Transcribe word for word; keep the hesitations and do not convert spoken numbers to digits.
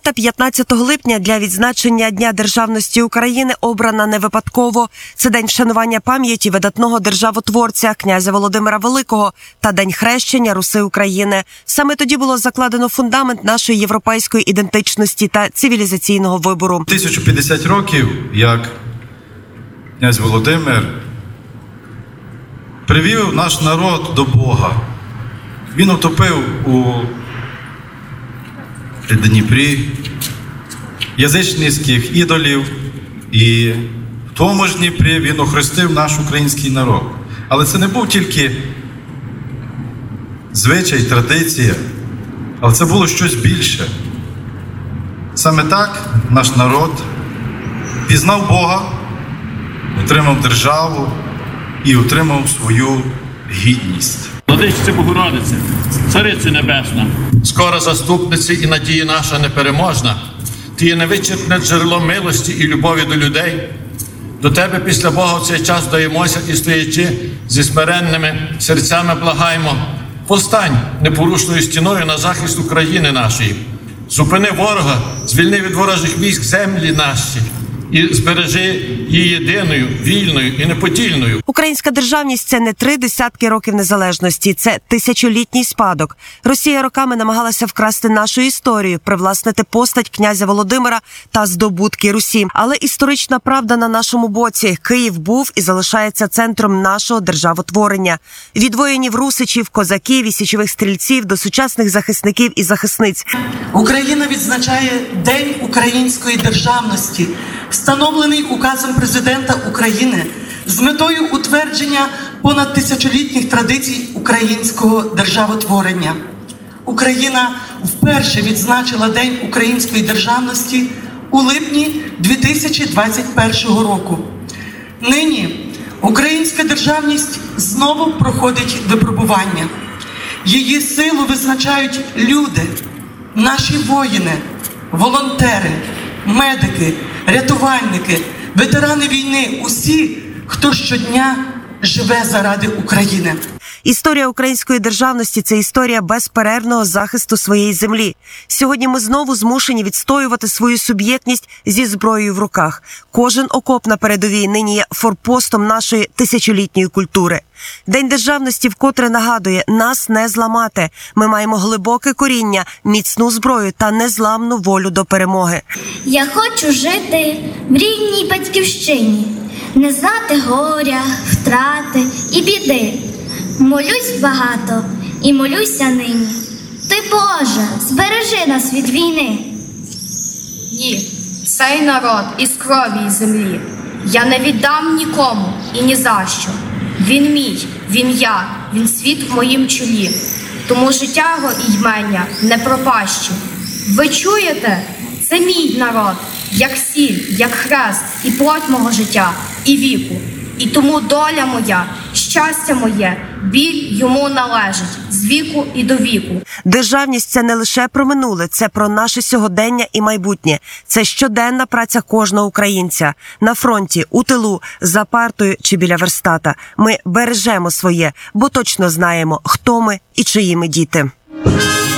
Дата п'ятнадцятого липня для відзначення Дня державності України обрана не випадково. Це день вшанування пам'яті видатного державотворця князя Володимира Великого та День хрещення Руси України. Саме тоді було закладено фундамент нашої європейської ідентичності та цивілізаційного вибору. тисяча п'ятдесят років, як князь Володимир привів наш народ до Бога. Він утопив у Дніпрі язичницьких ідолів, і в тому ж Дніпрі він охрестив наш український народ. Але це не був тільки звичай, традиція, але це було щось більше. Саме так наш народ пізнав Бога, отримав державу і отримав свою гідність. Владичице Богородице, Цариця Небесна, скора заступниці і надія наша непереможна, Ти є невичерпне джерело милості і любові до людей. До Тебе після Бога в цей час даємося і, стоячи зі смиренними серцями, благаємо: постань непорушною стіною на захист України нашої. Зупини ворога, звільни від ворожих військ землі наші і збережи її єдиною, вільною і неподільною. Українська державність – це не три десятки років незалежності, це тисячолітній спадок. Росія роками намагалася вкрасти нашу історію, привласнити постать князя Володимира та здобутки Русі. Але історична правда на нашому боці. Київ був і залишається центром нашого державотворення. Від воїнів русичів, козаків і січових стрільців до сучасних захисників і захисниць. Україна відзначає День української державності, встановлений указом президента України з метою утвердження понад тисячолітніх традицій українського державотворення. Україна вперше відзначила День української державності у липні дві тисячі двадцять першого року. Нині українська державність знову проходить випробування. Її силу визначають люди, наші воїни, волонтери, медики, рятувальники, ветерани війни, усі, хто щодня живе заради України. Історія української державності – це історія безперервного захисту своєї землі. Сьогодні ми знову змушені відстоювати свою суб'єктність зі зброєю в руках. Кожен окоп на передовій нині є форпостом нашої тисячолітньої культури. День державності вкотре нагадує – нас не зламати. Ми маємо глибоке коріння, міцну зброю та незламну волю до перемоги. Я хочу жити в рідній батьківщині, не знати горя, втрати і біди. Молюсь багато і молюся нині. Ти, Боже, збережи нас від війни. Ні, цей народ із крові й землі я не віддам нікому і ні за що. Він мій, він я, він світ в моїм чолі. Тому життя його і ймення не пропащі. Ви чуєте? Це мій народ, як сіль, як хрест, і плоть мого життя, і віку. І тому доля моя, щастя моє, біль йому належить з віку і до віку. Державність – це не лише про минуле, це про наше сьогодення і майбутнє. Це щоденна праця кожного українця. На фронті, у тилу, за партою чи біля верстата. Ми бережемо своє, бо точно знаємо, хто ми і чиї ми діти.